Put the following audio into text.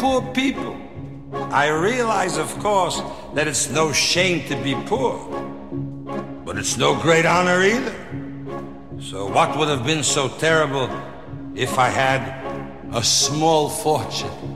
poor people. I realize, of course, that it's no shame to be poor, but it's no great honor either. So what would have been so terrible if I had a small fortune?